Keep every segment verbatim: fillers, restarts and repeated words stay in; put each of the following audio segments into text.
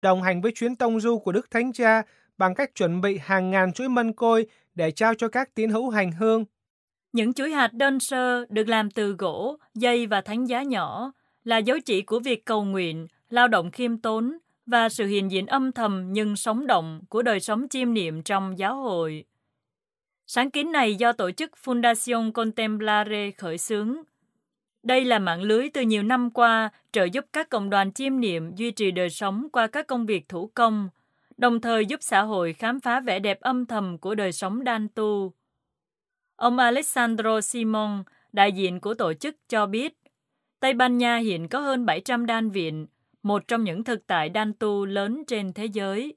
đồng hành với chuyến tông du của Đức Thánh Cha bằng cách chuẩn bị hàng ngàn chuỗi mân côi để trao cho các tín hữu hành hương. Những chuỗi hạt đơn sơ được làm từ gỗ, dây và thánh giá nhỏ là dấu chỉ của việc cầu nguyện, lao động khiêm tốn và sự hiện diện âm thầm nhưng sống động của đời sống chiêm niệm trong giáo hội. Sáng kiến này do tổ chức Fundación Contemplare khởi xướng. Đây là mạng lưới từ nhiều năm qua trợ giúp các cộng đoàn chiêm niệm duy trì đời sống qua các công việc thủ công, đồng thời giúp xã hội khám phá vẻ đẹp âm thầm của đời sống đan tu. Ông Alessandro Simon, đại diện của tổ chức cho biết, Tây Ban Nha hiện có hơn bảy trăm đan viện, một trong những thực tại đan tu lớn trên thế giới.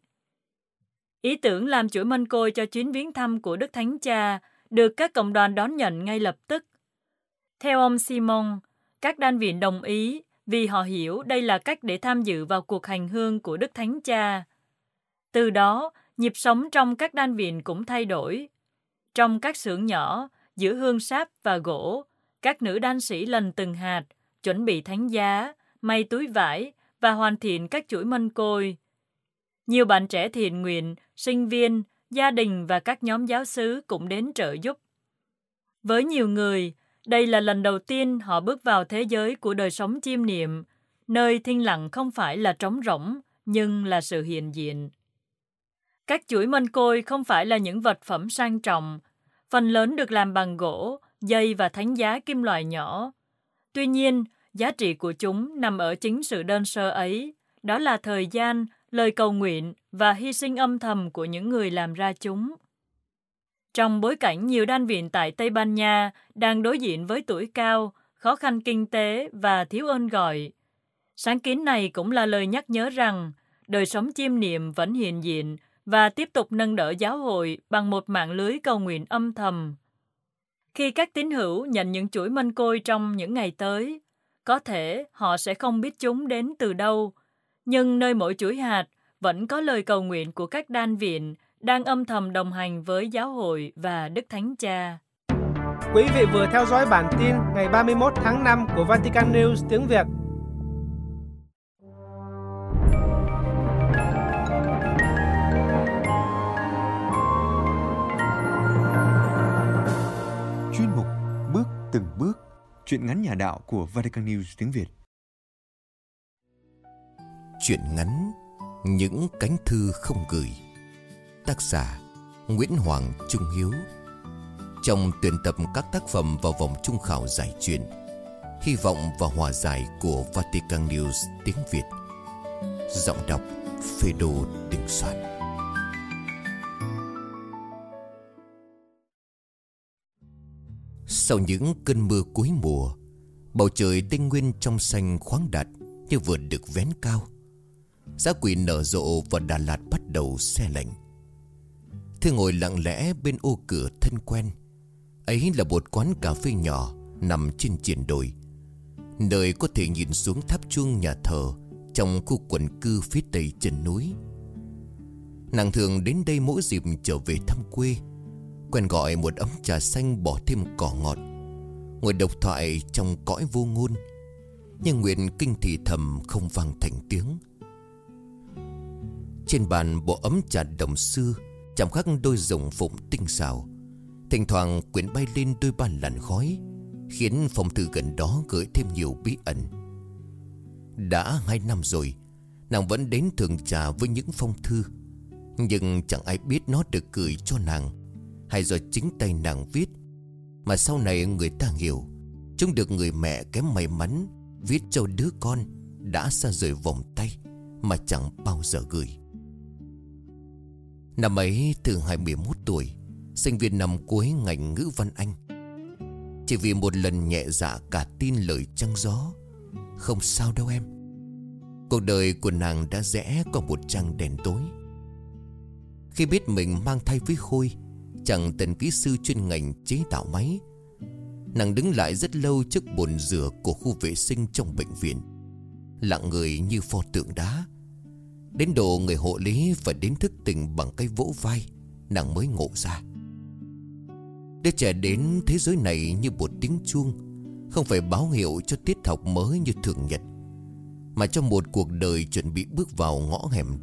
Ý tưởng làm chuỗi mân côi cho chuyến viếng thăm của Đức Thánh Cha được các cộng đoàn đón nhận ngay lập tức. Theo ông Simon, các đan viện đồng ý vì họ hiểu đây là cách để tham dự vào cuộc hành hương của Đức Thánh Cha. Từ đó, nhịp sống trong các đan viện cũng thay đổi. Trong các xưởng nhỏ, giữa hương sáp và gỗ, các nữ đan sĩ lần từng hạt, chuẩn bị thánh giá, may túi vải và hoàn thiện các chuỗi mân côi. Nhiều bạn trẻ thiện nguyện, sinh viên, gia đình và các nhóm giáo xứ cũng đến trợ giúp. Với nhiều người, đây là lần đầu tiên họ bước vào thế giới của đời sống chiêm niệm, nơi thinh lặng không phải là trống rỗng, nhưng là sự hiện diện. Các chuỗi mân côi không phải là những vật phẩm sang trọng, phần lớn được làm bằng gỗ, dây và thánh giá kim loại nhỏ. Tuy nhiên, giá trị của chúng nằm ở chính sự đơn sơ ấy, đó là thời gian, lời cầu nguyện và hy sinh âm thầm của những người làm ra chúng. Trong bối cảnh nhiều đan viện tại Tây Ban Nha đang đối diện với tuổi cao, khó khăn kinh tế và thiếu ơn gọi, sáng kiến này cũng là lời nhắc nhớ rằng đời sống chiêm niệm vẫn hiện diện và tiếp tục nâng đỡ giáo hội bằng một mạng lưới cầu nguyện âm thầm. Khi các tín hữu nhận những chuỗi mân côi trong những ngày tới, có thể họ sẽ không biết chúng đến từ đâu, nhưng nơi mỗi chuỗi hạt vẫn có lời cầu nguyện của các đan viện đang âm thầm đồng hành với giáo hội và Đức Thánh Cha. Quý vị vừa theo dõi bản tin ngày ba mươi mốt tháng năm của Vatican News tiếng Việt. Chuyên mục Bước từng bước, truyện ngắn nhà đạo của Vatican News tiếng Việt. Truyện ngắn Những cánh thư không gửi. Tác giả Nguyễn Hoàng Trung Hiếu. Trong tuyển tập các tác phẩm vào vòng trung khảo giải truyện Hy vọng và hòa giải của Vatican News tiếng Việt. Giọng đọc Phêrô Đình Soạn. Sau những cơn mưa cuối mùa, bầu trời Tây Nguyên trong xanh khoáng đạt như vừa được vén cao. Giá quỳ nở rộ và Đà Lạt bắt đầu se lạnh. Thư ngồi lặng lẽ bên ô cửa thân quen. Ấy là một quán cà phê nhỏ nằm trên triển đồi, nơi có thể nhìn xuống tháp chuông nhà thờ trong khu quần cư phía tây chân núi. Nàng thường đến đây mỗi dịp trở về thăm quê, quen gọi một ấm trà xanh bỏ thêm cỏ ngọt, ngồi độc thoại trong cõi vô ngôn, nhưng nguyện kinh thì thầm không vang thành tiếng. Trên bàn bộ ấm trà đồng xưa chạm khắc đôi rồng phụng tinh xảo, thỉnh thoảng quyển bay lên đôi ba làn khói, khiến phòng thư gần đó gợi thêm nhiều bí ẩn. Đã hai năm rồi, nàng vẫn đến thường trà với những phong thư, nhưng chẳng ai biết nó được gửi cho nàng hay do chính tay nàng viết, mà sau này người ta hiểu chúng được người mẹ kém may mắn viết cho đứa con đã xa rời vòng tay mà chẳng bao giờ gửi. Năm ấy Thư hai mươi mốt tuổi, sinh viên năm cuối ngành ngữ văn Anh. Chỉ vì một lần nhẹ dạ cả tin lời trăng gió. Không sao đâu em. Cuộc đời của nàng đã rẽ qua một trang đèn tối. Khi biết mình mang thai với Khôi, chàng tần kỹ sư chuyên ngành chế tạo máy, nàng đứng lại rất lâu trước bồn rửa của khu vệ sinh trong bệnh viện, lặng người như pho tượng đá. Đến độ người hộ lý phải đến thức tỉnh bằng cái vỗ vai, nàng mới ngộ ra. Đứa trẻ đến thế giới này như một tiếng chuông, không phải báo hiệu cho tiết học mới như thường nhật, mà cho một cuộc đời chuẩn bị bước vào ngõ hẻm